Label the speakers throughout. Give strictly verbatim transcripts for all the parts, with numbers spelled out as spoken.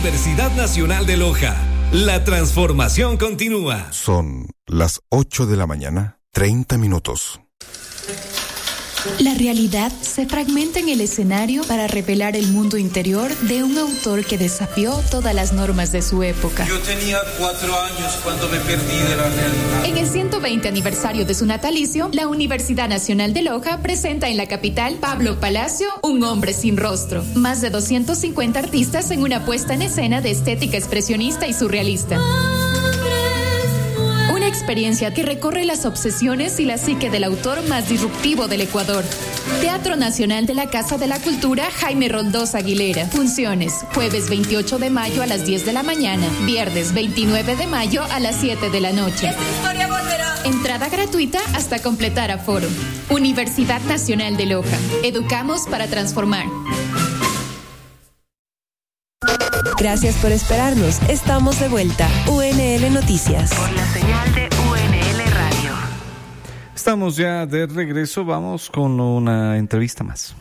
Speaker 1: Universidad Nacional de Loja. La transformación continúa.
Speaker 2: Son las ocho de la mañana, treinta minutos.
Speaker 3: La realidad se fragmenta en el escenario para revelar el mundo interior de un autor que desafió todas las normas de su época.
Speaker 4: Yo tenía cuatro años cuando me perdí de la realidad.
Speaker 3: En el ciento veinte aniversario de su natalicio, la Universidad Nacional de Loja presenta en la capital Pablo Palacio, Un hombre sin rostro. Más de doscientos cincuenta artistas en una puesta en escena de estética expresionista y surrealista. Una experiencia que recorre las obsesiones y la psique del autor más disruptivo del Ecuador. Teatro Nacional de la Casa de la Cultura Jaime Roldós Aguilera. Funciones, jueves veintiocho de mayo a las diez de la mañana, viernes veintinueve de mayo a las siete de la noche.
Speaker 5: Esta historia volverá.
Speaker 3: Entrada gratuita hasta completar aforo. Universidad Nacional de Loja. Educamos para transformar.
Speaker 6: Gracias por esperarnos. Estamos de vuelta. U N L Noticias.
Speaker 7: Por la señal de U N L Radio.
Speaker 8: Estamos ya de regreso. Vamos con una entrevista más.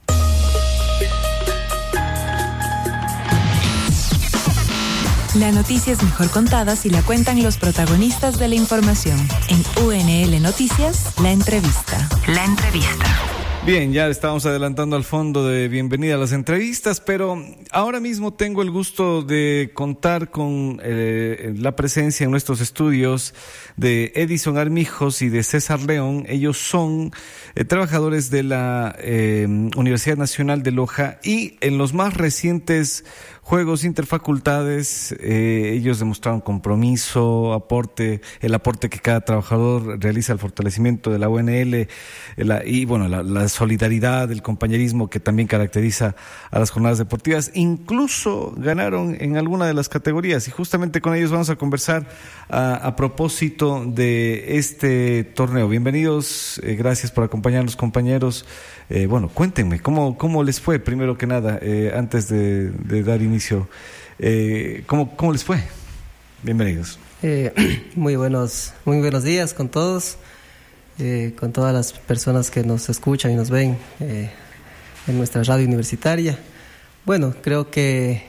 Speaker 6: La noticia es mejor contada si la cuentan los protagonistas de la información. En U N L Noticias, la entrevista.
Speaker 7: La entrevista.
Speaker 8: Bien, ya estábamos adelantando al fondo de bienvenida a las entrevistas, pero ahora mismo tengo el gusto de contar con eh, la presencia en nuestros estudios de Edison Armijos y de César León. Ellos son eh, trabajadores de la eh, Universidad Nacional de Loja y en los más recientes Juegos Interfacultades, eh, ellos demostraron compromiso, aporte, el aporte que cada trabajador realiza al fortalecimiento de la U N L la, y bueno, la, la solidaridad, el compañerismo que también caracteriza a las jornadas deportivas. Incluso ganaron en alguna de las categorías y justamente con ellos vamos a conversar a, a propósito de este torneo. Bienvenidos, eh, gracias por acompañarnos, compañeros. Eh, bueno, cuéntenme, ¿cómo, cómo les fue, primero que nada, eh, antes de, de dar inicio? Eh, ¿cómo, ¿Cómo les fue? Bienvenidos.
Speaker 9: Eh, muy buenos, muy buenos días con todos, eh, con todas las personas que nos escuchan y nos ven eh, en nuestra radio universitaria. Bueno, creo que,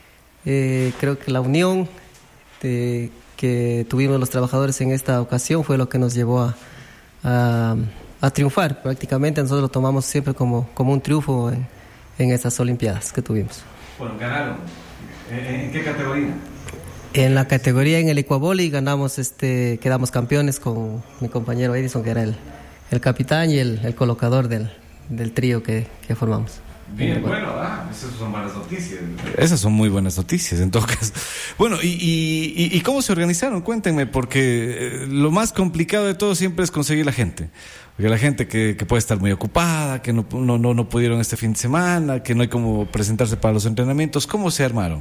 Speaker 9: eh, creo que la unión de, que tuvimos los trabajadores en esta ocasión fue lo que nos llevó a... a a triunfar. Prácticamente nosotros lo tomamos siempre como, como un triunfo en, en esas Olimpiadas que tuvimos.
Speaker 8: Bueno, ganaron. ¿En qué categoría?
Speaker 9: En la categoría en el ecuavoli ganamos, este, quedamos campeones con mi compañero Edison, que era el, el capitán y el, el colocador del, del trío que, que formamos.
Speaker 8: Bien, bueno, ah, esas son buenas noticias. Esas son muy buenas noticias, en todo caso. Bueno, ¿y, y, y cómo se organizaron? Cuéntenme, porque eh, lo más complicado de todo siempre es conseguir la gente. Porque la gente que, que puede estar muy ocupada, que no, no, no, no pudieron este fin de semana, que no hay cómo presentarse para los entrenamientos. ¿Cómo se armaron?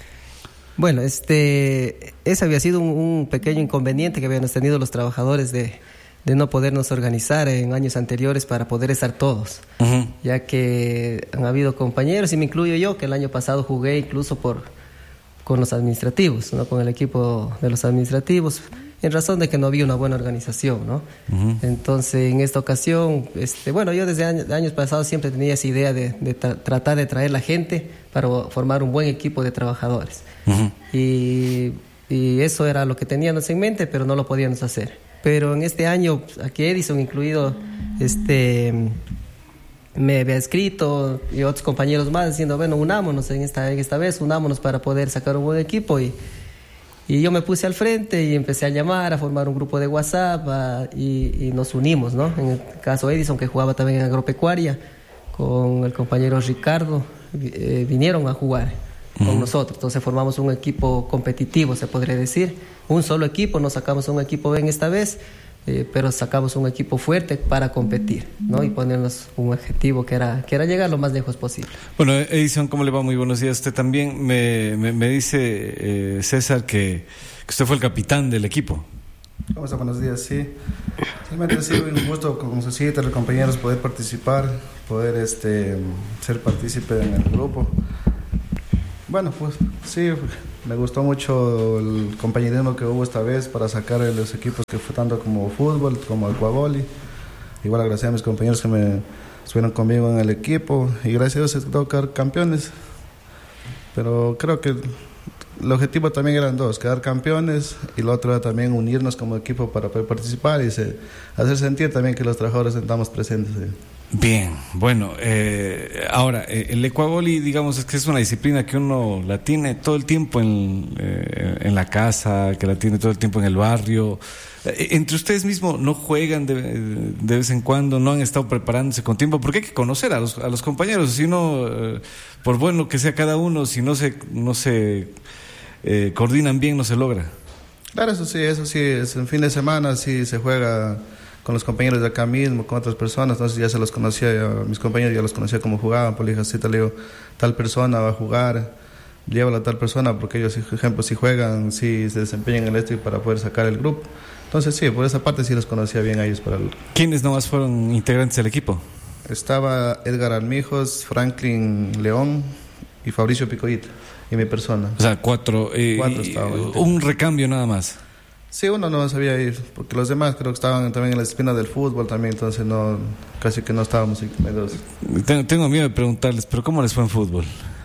Speaker 9: Bueno, este, ese había sido un, un pequeño inconveniente que habíamos tenido los trabajadores de, de no podernos organizar en años anteriores para poder estar todos. Uh-huh. Ya que han habido compañeros, y me incluyo yo, que el año pasado jugué incluso por, con los administrativos, ¿no? Con el equipo de los administrativos, en razón de que no había una buena organización, ¿no? Uh-huh. Entonces, en esta ocasión, este, bueno, yo desde años, años pasados siempre tenía esa idea de, de tra- tratar de traer la gente para formar un buen equipo de trabajadores. Uh-huh. Y, y eso era lo que teníamos en mente, pero no lo podíamos hacer. Pero en este año, aquí Edison incluido, este, me había escrito y otros compañeros más diciendo, bueno, unámonos en esta, en esta vez, unámonos para poder sacar un buen equipo. Y Y yo me puse al frente y empecé a llamar, a formar un grupo de WhatsApp a, y, y nos unimos, ¿no? En el caso Edison, que jugaba también en agropecuaria, con el compañero Ricardo, eh, vinieron a jugar uh-huh. con nosotros. Entonces formamos un equipo competitivo, se podría decir. Un solo equipo, no sacamos un equipo bien esta vez, eh, pero sacamos un equipo fuerte para competir, ¿no? Y ponernos un objetivo que era, que era llegar lo más lejos posible.
Speaker 8: Bueno, Edison, ¿cómo le va? Muy buenos días. Usted también me, me, me dice, eh, César, que, que usted fue el capitán del equipo.
Speaker 10: ¿Cómo está? Buenos días, sí. Realmente ha sido un gusto, como se siente, los compañeros, poder participar, poder este, ser partícipe en el grupo. Bueno, pues sí, me gustó mucho el compañerismo que hubo esta vez para sacar los equipos que fue tanto como fútbol, como ecuavoli. Igual agradecer a mis compañeros que me estuvieron conmigo en el equipo y gracias a Dios se tocar campeones. pero creo que el objetivo también eran dos, quedar campeones, y lo otro era también unirnos como equipo para poder participar y se, hacer sentir también que los trabajadores estamos presentes. ¿Sí?
Speaker 8: Bien, bueno, eh, ahora, eh, el ecuavoli, digamos, es que es una disciplina que uno la tiene todo el tiempo en, eh, en la casa, que la tiene todo el tiempo en el barrio. Eh, entre ustedes mismos no juegan de, de vez en cuando, no han estado preparándose con tiempo, porque hay que conocer a los, a los compañeros, si no, eh, por bueno que sea cada uno, si no se, no se eh, coordinan bien, no se logra.
Speaker 10: Claro, eso sí, eso sí, es en fin de semana sí se juega con los compañeros de acá mismo, con otras personas, entonces ya se los conocía, yo, mis compañeros ya los conocía cómo jugaban, pues le dije, así te digo, tal persona va a jugar, llévala a tal persona, porque ellos, por ejemplo, si juegan, si se desempeñan en el esto para poder sacar el grupo. Entonces sí, por esa parte sí los conocía bien a ellos. Para el...
Speaker 8: ¿Quiénes nomás fueron integrantes del equipo?
Speaker 10: Estaba Edgar Almijos, Franklin León y Fabricio Picoyita, y mi persona.
Speaker 8: O sea, cuatro. Eh,
Speaker 10: cuatro estaba.
Speaker 8: Un recambio nada más.
Speaker 10: Sí, uno no sabía ir, porque los demás creo que estaban también en la disciplina del fútbol también, entonces no, casi que no estábamos medios.
Speaker 8: Tengo, tengo miedo de preguntarles, pero ¿cómo les fue en fútbol?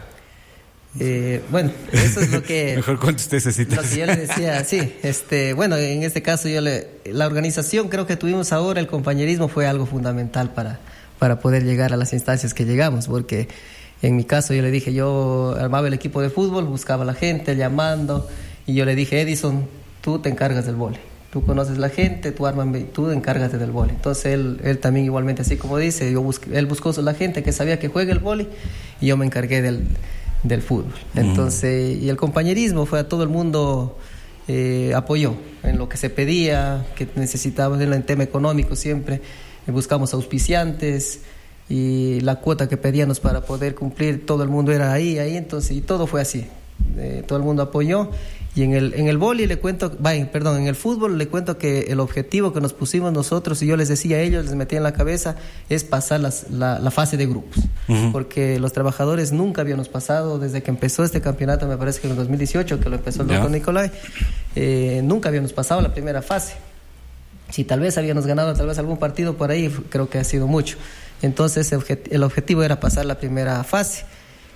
Speaker 9: Eh, bueno, eso es lo que...
Speaker 8: Mejor cuente usted esa situación.
Speaker 9: Lo que yo le decía, sí, este, bueno, en este caso yo le... La organización creo que tuvimos ahora, el compañerismo fue algo fundamental para, para poder llegar a las instancias que llegamos, porque en mi caso yo le dije, yo armaba el equipo de fútbol, buscaba a la gente, llamando, y yo le dije, Edison, tú te encargas del vóley, tú conoces la gente, tú armas, tú encárgate del vóley. Entonces él, él también igualmente, así como dice, yo busqué, él buscó a la gente que sabía que juega el vóley y yo me encargué del, del fútbol. Entonces, y el compañerismo fue a todo el mundo, eh, apoyó en lo que se pedía, que necesitábamos en el tema económico siempre, eh, buscamos auspiciantes y la cuota que pedíamos para poder cumplir, todo el mundo era ahí, ahí, entonces, y todo fue así, eh, todo el mundo apoyó. Y en el en el vóley le cuento, vaya, perdón, en el fútbol le cuento que el objetivo que nos pusimos nosotros, y yo les decía a ellos, les metía en la cabeza, es pasar las, la, la fase de grupos. Uh-huh. Porque los trabajadores nunca habíamos pasado, desde que empezó este campeonato, me parece que en el dos mil dieciocho, que lo empezó el doctor Nicolai, eh, nunca habíamos pasado la primera fase. Si tal vez habíamos ganado tal vez algún partido por ahí, creo que ha sido mucho. Entonces el, objet- el objetivo era pasar la primera fase.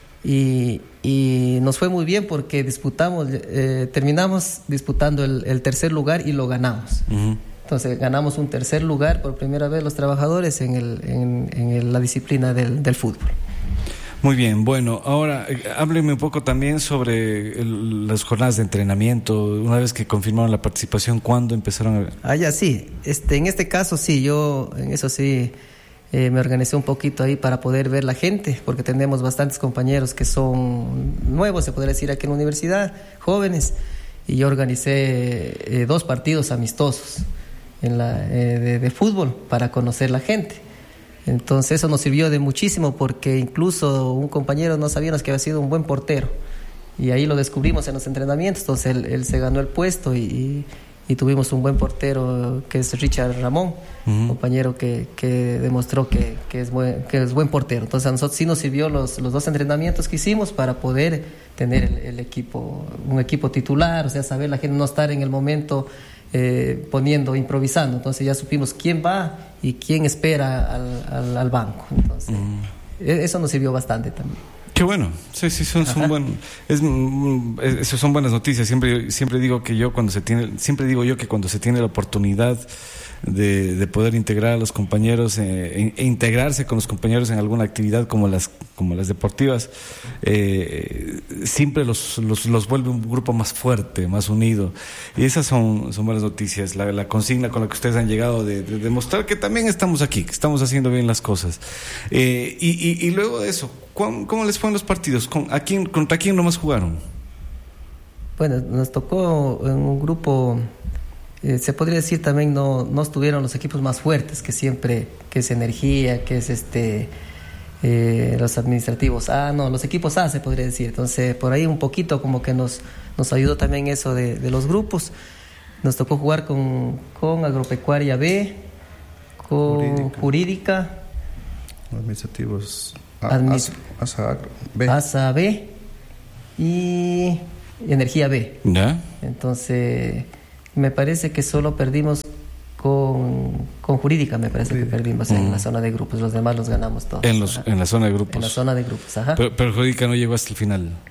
Speaker 9: Y, y nos fue muy bien porque disputamos, eh, terminamos disputando el, el tercer lugar y lo ganamos. Uh-huh. Entonces ganamos un tercer lugar por primera vez los trabajadores en, el, en, en el, la disciplina del, del fútbol.
Speaker 8: Muy bien, bueno, ahora eh, hábleme un poco también sobre el, las jornadas de entrenamiento. Una vez que confirmaron la participación, ¿cuándo empezaron a...?
Speaker 9: Ah, ya, sí, este, en este caso sí, yo en eso sí... Eh, me organicé un poquito ahí para poder ver la gente, porque tenemos bastantes compañeros que son nuevos, se podría decir, aquí en la universidad, jóvenes, y yo organicé eh, dos partidos amistosos en la, eh, de, de fútbol para conocer la gente. Entonces eso nos sirvió de muchísimo, porque incluso un compañero no sabíamos que había sido un buen portero, y ahí lo descubrimos en los entrenamientos. Entonces él, él se ganó el puesto y, y y tuvimos un buen portero que es Richard Ramón, uh-huh. compañero que, que demostró que, que, es buen, que es buen portero. Entonces a nosotros sí nos sirvió los, los dos entrenamientos que hicimos para poder tener el, el equipo, un equipo titular, o sea, saber la gente, no estar en el momento eh, poniendo, improvisando. Entonces ya supimos quién va y quién espera al, al, al banco. Entonces uh-huh. eso nos sirvió bastante también.
Speaker 8: Qué bueno, sí, sí, son, son buen, es, es, son buenas noticias. Siempre, siempre digo que yo cuando se tiene, siempre digo yo que cuando se tiene la oportunidad de, de poder integrar a los compañeros eh, e integrarse con los compañeros en alguna actividad como las, como las deportivas, eh, siempre los, los, los vuelve un grupo más fuerte, más unido. Y esas son, son buenas noticias. La, la consigna con la que ustedes han llegado de, de demostrar que también estamos aquí, que estamos haciendo bien las cosas. Eh, y, y, y luego de eso, ¿cómo les fueron los partidos? ¿Con, a quién, ¿Contra quién nomás jugaron?
Speaker 9: Bueno, nos tocó en un grupo, eh, se podría decir también, no, no estuvieron los equipos más fuertes, que siempre, que es Energía, que es este eh, los administrativos A, no, los equipos A se podría decir. Entonces, por ahí un poquito como que nos, nos ayudó también eso de, de los grupos. Nos tocó jugar con, con Agropecuaria B, con Jurídica, Jurídica
Speaker 10: Administrativos A,
Speaker 9: Admis-
Speaker 10: ASA B.
Speaker 9: ASA B y Energía B.
Speaker 8: ¿Ya?
Speaker 9: Entonces, me parece que solo perdimos con, con Jurídica, me parece Jurídica. que perdimos uh-huh. en la zona de grupos, los demás los ganamos todos.
Speaker 8: En, los, en la zona de grupos.
Speaker 9: En la zona de grupos, ajá.
Speaker 8: Pero, pero Jurídica no llegó hasta el final.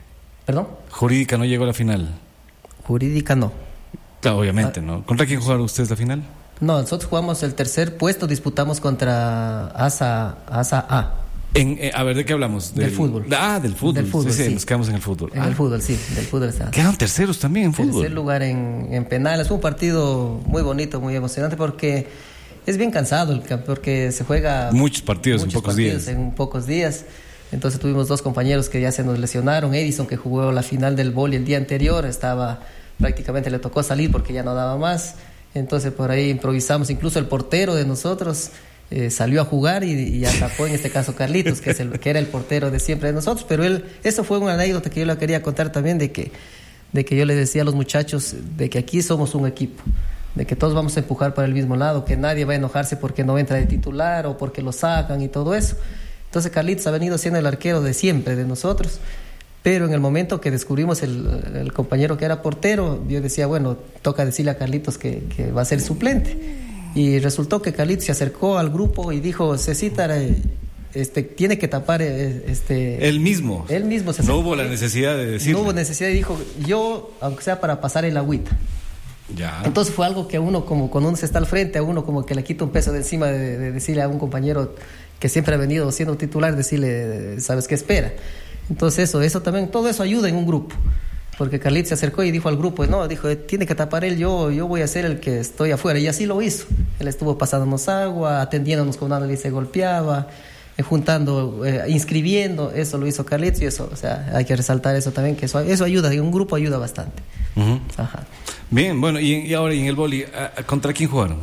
Speaker 9: ¿Perdón?
Speaker 8: Jurídica no llegó a la final.
Speaker 9: Jurídica no.
Speaker 8: Claro, obviamente, ¿no? ¿Contra quién jugaron ustedes la final?
Speaker 9: No, nosotros jugamos el tercer puesto, disputamos contra ASA, ASA A.
Speaker 8: En, eh, a ver, ¿de qué hablamos?
Speaker 9: Del, del fútbol.
Speaker 8: Ah, del fútbol.
Speaker 9: Del fútbol,
Speaker 8: sí, sí,
Speaker 9: sí.
Speaker 8: Nos quedamos en el fútbol.
Speaker 9: En
Speaker 8: ah.
Speaker 9: el fútbol, sí, del fútbol está.
Speaker 8: Quedaron terceros también en fútbol.
Speaker 9: Tercer lugar en, en penales. Fue un partido muy bonito, muy emocionante, porque es bien cansado, el, porque se juega...
Speaker 8: Muchos partidos
Speaker 9: muchos
Speaker 8: en pocos
Speaker 9: partidos
Speaker 8: días.
Speaker 9: en pocos días. Entonces tuvimos dos compañeros que ya se nos lesionaron. Edison, que jugó la final del vóley el día anterior, estaba prácticamente le tocó salir porque ya no daba más. Entonces por ahí improvisamos. Incluso el portero de nosotros eh, salió a jugar y, y atacó, en este caso Carlitos, que, es el, que era el portero de siempre de nosotros. Pero él, eso fue una anécdota que yo le quería contar también, de que, de que yo le decía a los muchachos de que aquí somos un equipo, de que todos vamos a empujar para el mismo lado, que nadie va a enojarse porque no entra de titular o porque lo sacan y todo eso. Entonces Carlitos ha venido siendo el arquero de siempre de nosotros, pero en el momento que descubrimos el, el compañero que era portero, yo decía, bueno, toca decirle a Carlitos que, que va a ser suplente. Y resultó que Carlitos se acercó al grupo y dijo, Cecitar, este, tiene que tapar... Este,
Speaker 8: él mismo.
Speaker 9: Él mismo se
Speaker 8: acercó. No hubo la necesidad de decirlo.
Speaker 9: No hubo necesidad y dijo, yo, aunque sea para pasar el agüita.
Speaker 8: Ya.
Speaker 9: Entonces fue algo que a uno, como cuando uno se está al frente, a uno como que le quita un peso de encima de, de decirle a un compañero que siempre ha venido siendo titular, decirle, ¿sabes qué espera? Entonces eso, eso también, todo eso ayuda en un grupo. Porque Carlitos se acercó y dijo al grupo, no, dijo, tiene que tapar él, yo, yo voy a ser el que estoy afuera. Y así lo hizo. Él estuvo pasándonos agua, atendiéndonos cuando alguien se golpeaba, eh, juntando, eh, inscribiendo, eso lo hizo Carlitos y eso, o sea, hay que resaltar eso también, que eso, eso ayuda, en un grupo ayuda bastante.
Speaker 8: Uh-huh.
Speaker 9: Ajá.
Speaker 8: Bien, bueno, y, y ahora y en el vóley, ¿contra quién jugaron?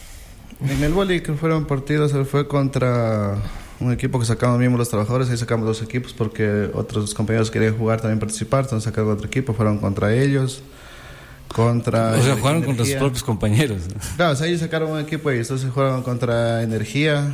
Speaker 10: En el vóley que fueron partidos, fue contra un equipo que sacamos mismos los trabajadores. Ahí sacamos dos equipos porque otros compañeros querían jugar, también participar, entonces sacaron otro equipo, fueron contra ellos, contra...
Speaker 8: O sea, jugaron contra sus propios compañeros.
Speaker 10: Claro, o sea, ellos sacaron un equipo y entonces jugaron contra Energía,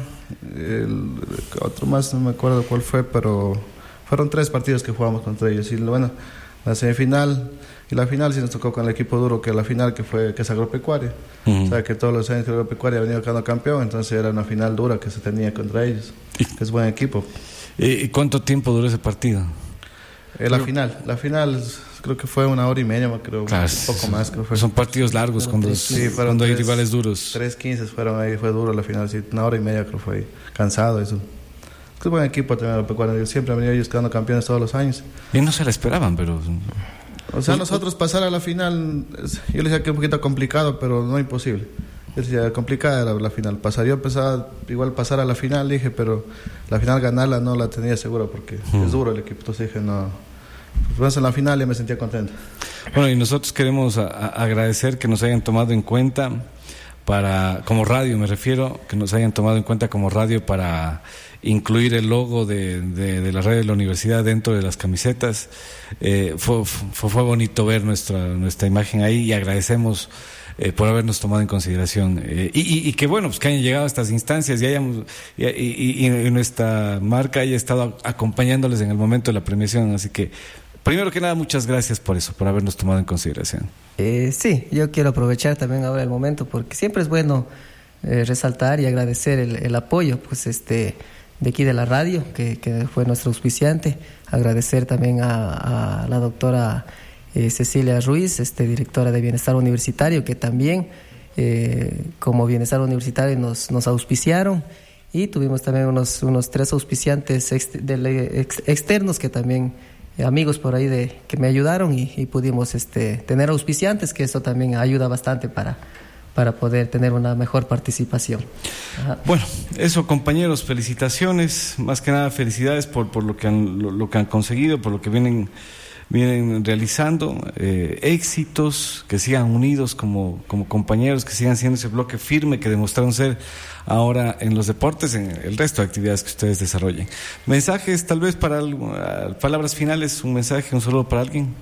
Speaker 10: el, otro más, no me acuerdo cuál fue, pero fueron tres partidos que jugamos contra ellos. Y bueno, la semifinal y la final sí nos tocó con el equipo duro, que la final que fue que es Agropecuaria. Uh-huh. O sea, que todos los años que Agropecuaria ha venido quedando campeón, entonces era una final dura que se tenía contra ellos. Que es buen equipo.
Speaker 8: ¿Y cuánto tiempo duró ese partido?
Speaker 10: Eh, la Pero, final, la final creo que fue una hora y media, creo, claro, un poco más. Creo fue.
Speaker 8: Son partidos largos cuando, tres, sí, cuando tres, hay rivales duros.
Speaker 10: tres quince fueron ahí, fue duro la final, sí, una hora y media creo fue cansado eso. Es buen equipo también Agropecuaria, siempre han venido ellos quedando campeones todos los años.
Speaker 8: Y no se la esperaban, pero...
Speaker 10: O sea, nosotros pasar a la final, yo les decía que es un poquito complicado, pero no imposible. Yo decía, complicada era la final. Pasar, yo pensaba igual pasar a la final, dije, pero la final ganarla no la tenía segura porque hmm. es duro el equipo. Entonces dije, no. Pues en la final ya me sentía contento.
Speaker 8: Bueno, y nosotros queremos a, a agradecer que nos hayan tomado en cuenta para, como radio me refiero, que nos hayan tomado en cuenta como radio para incluir el logo de, de, de la radio de la universidad dentro de las camisetas. Eh, fue, fue, fue bonito ver nuestra, nuestra imagen ahí y agradecemos eh, por habernos tomado en consideración. Eh, y, y, y que bueno, pues que hayan llegado a estas instancias y, hayamos, y, y, y, y nuestra marca haya estado acompañándoles en el momento de la premiación. Así que, primero que nada, muchas gracias por eso, por habernos tomado en consideración.
Speaker 9: Eh, sí, yo quiero aprovechar también ahora el momento porque siempre es bueno eh, resaltar y agradecer el, el apoyo, pues este... de aquí de la radio, que, que fue nuestro auspiciante. Agradecer también a, a la doctora eh, Cecilia Ruiz, este, directora de Bienestar Universitario, que también eh, como Bienestar Universitario nos, nos auspiciaron, y tuvimos también unos, unos tres auspiciantes ex, de, ex, externos que también, eh, amigos por ahí de, que me ayudaron y, y pudimos este, tener auspiciantes, que eso también ayuda bastante para... para poder tener una mejor participación. Ajá.
Speaker 8: Bueno, eso, compañeros, felicitaciones, más que nada felicidades por, por lo que han, lo, lo que han conseguido, por lo que vienen, vienen realizando, eh, éxitos, que sigan unidos como, como compañeros, que sigan siendo ese bloque firme que demostraron ser ahora en los deportes, en el resto de actividades que ustedes desarrollen. Mensajes, tal vez para uh, palabras finales, un mensaje, un saludo para alguien.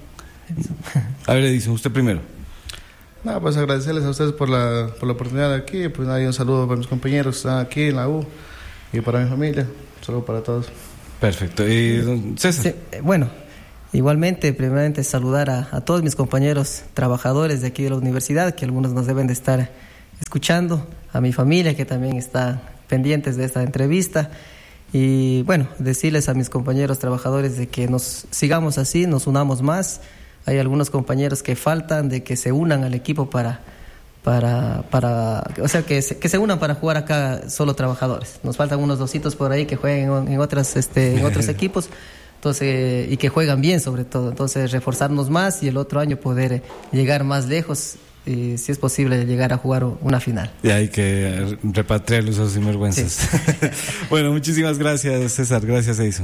Speaker 8: A ver, Edison, usted primero.
Speaker 10: No, pues agradecerles a ustedes por la, por la oportunidad de aquí. Pues nada, un saludo para mis compañeros que están aquí en la U y para mi familia. Un saludo para todos.
Speaker 8: Perfecto. ¿Y don César?
Speaker 9: Sí, bueno, igualmente, primeramente saludar a, a todos mis compañeros trabajadores de aquí de la universidad, que algunos nos deben de estar escuchando, a mi familia que también está pendientes de esta entrevista, Y bueno, decirles a mis compañeros trabajadores de que nos sigamos así, nos unamos más. Hay algunos compañeros que faltan de que se unan al equipo para, para, para o sea, que se, que se unan para jugar acá solo trabajadores. Nos faltan unos dositos por ahí que jueguen en, en, otras, este, en otros equipos. Entonces, y que juegan bien sobre todo. Entonces, reforzarnos más y el otro año poder llegar más lejos y, si es posible, llegar a jugar una final.
Speaker 8: Y hay que repatriarlos a sus sinvergüenzas. Sí. Bueno, muchísimas gracias, César. Gracias, Edison.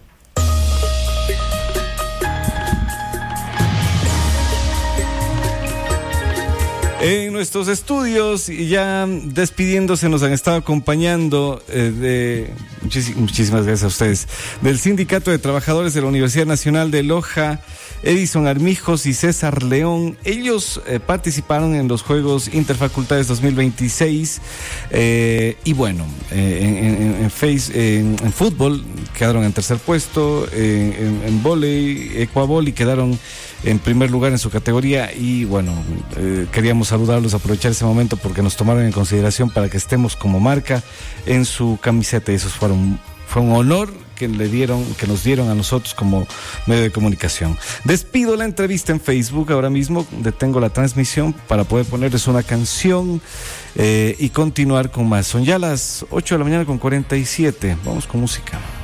Speaker 8: En nuestros estudios, y ya despidiéndose, nos han estado acompañando eh, de muchis, muchísimas gracias a ustedes, del Sindicato de Trabajadores de la Universidad Nacional de Loja, Edison Armijos y César León. Ellos eh, participaron en los Juegos Interfacultades dos mil veintiséis eh, y bueno, eh, en, en, en, face, eh, en, en fútbol quedaron en tercer puesto, eh, en, en vóley, ecuavóley quedaron en primer lugar en su categoría y bueno, eh, queríamos saludarlos, aprovechar ese momento porque nos tomaron en consideración para que estemos como marca en su camiseta y eso fue un, fue un honor que le dieron, que nos dieron a nosotros como medio de comunicación. Despido la entrevista en Facebook ahora mismo, detengo la transmisión para poder ponerles una canción eh, y continuar con más. Son ya las ocho de la mañana con cuarenta y siete, vamos con música.